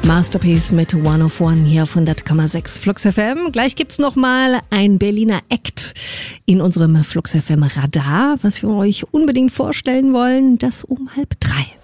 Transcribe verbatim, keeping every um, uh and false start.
Masterpiece mit One of One hier auf hundert Komma sechs Flux F M. Gleich gibt's noch mal ein Berliner Act in unserem Flux F M Radar, was wir euch unbedingt vorstellen wollen, das um halb drei.